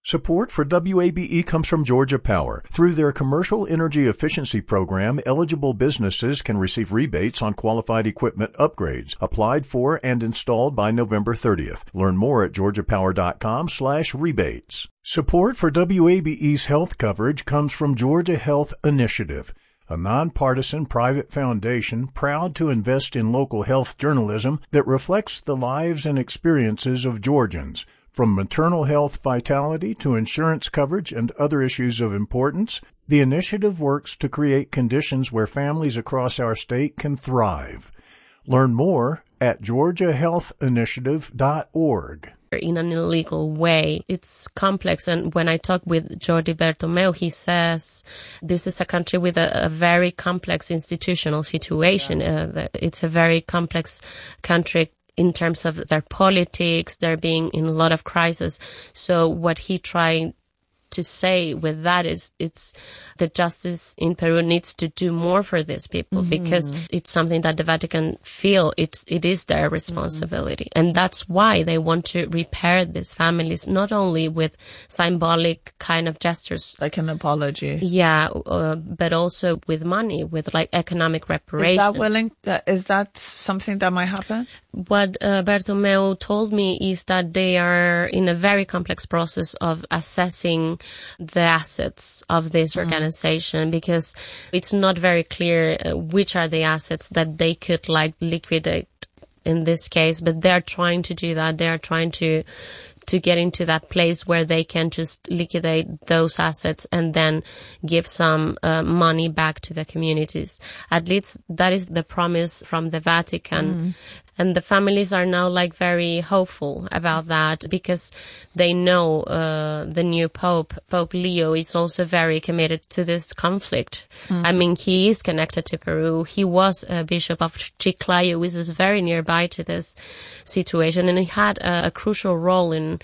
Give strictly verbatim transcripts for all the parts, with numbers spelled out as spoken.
Support for W A B E comes from Georgia Power. Through their Commercial Energy Efficiency Program, eligible businesses can receive rebates on qualified equipment upgrades, applied for and installed by November thirtieth. Learn more at georgiapower.com slash rebates. Support for W A B E's health coverage comes from Georgia Health Initiative, a nonpartisan private foundation proud to invest in local health journalism that reflects the lives and experiences of Georgians. From maternal health vitality to insurance coverage and other issues of importance, the initiative works to create conditions where families across our state can thrive. Learn more at georgia health initiative dot org. In an illegal way. It's complex. And when I talk with Jordi Bertomeu, he says this is a country with a, a very complex institutional situation. Yeah. Uh, it's a very complex country in terms of their politics. They're being in a lot of crisis. So what he tried to say with that is it's the justice in Peru needs to do more for these people mm-hmm. because it's something that the Vatican feel it's it is their responsibility. Mm-hmm. And that's why they want to repair these families, not only with symbolic kind of gestures. Like an apology. Yeah, uh, but also with money, with like economic reparation. Is that willing? Is that something that might happen? What uh, Bertomeu told me is that they are in a very complex process of assessing the assets of this mm. organization, because it's not very clear uh, which are the assets that they could like liquidate in this case, but they're trying to do that. They're trying to to get into that place where they can just liquidate those assets and then give some uh, money back to the communities. At least that is the promise from the Vatican. Mm. And the families are now like very hopeful about that because they know uh, the new Pope, Pope Leo, is also very committed to this conflict. Mm. I mean, he is connected to Peru. He was a bishop of Chiclayo, which is very nearby to this situation, and he had a, a crucial role in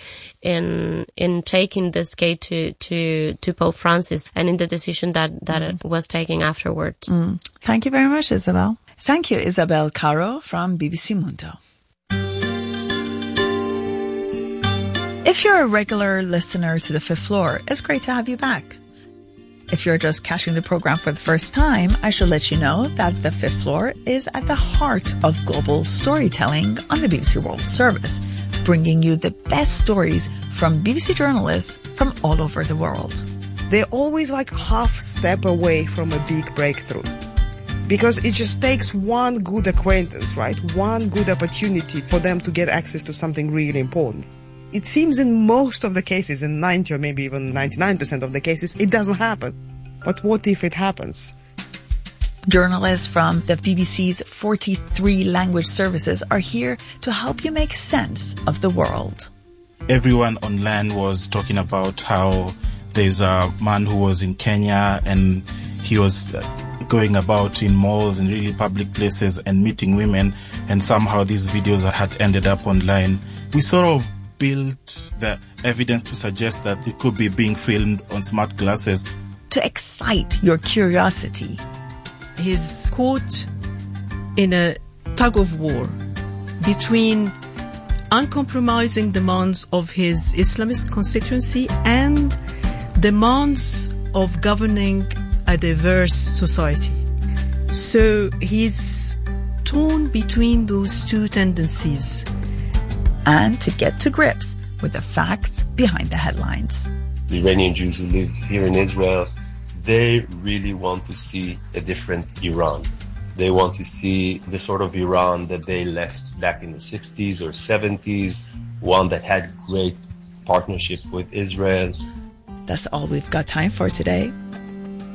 in in taking this case to to to Pope Francis and in the decision that that mm. it was taken afterwards. Mm. Thank you very much, Isabel. Thank you, Isabel Caro from B B C Mundo. If you're a regular listener to The Fifth Floor, it's great to have you back. If you're just catching the program for the first time, I should let you know that The Fifth Floor is at the heart of global storytelling on the B B C World Service, bringing you the best stories from B B C journalists from all over the world. They're always like half step away from a big breakthrough. Because it just takes one good acquaintance, right? One good opportunity for them to get access to something really important. It seems in most of the cases, in ninety or maybe even ninety-nine percent of the cases, it doesn't happen. But what if it happens? Journalists from the B B C's forty-three language services are here to help you make sense of the world. Everyone online was talking about how there's a man who was in Kenya and he was going about in malls and really public places and meeting women, and somehow these videos had ended up online. We sort of built the evidence to suggest that it could be being filmed on smart glasses. To excite your curiosity. He's caught in a tug of war between uncompromising demands of his Islamist constituency and demands of governing a diverse society. So he's torn between those two tendencies. And to get to grips with the facts behind the headlines. The Iranian Jews who live here in Israel, they really want to see a different Iran. They want to see the sort of Iran that they left back in the sixties or seventies, one that had great partnership with Israel. That's all we've got time for today.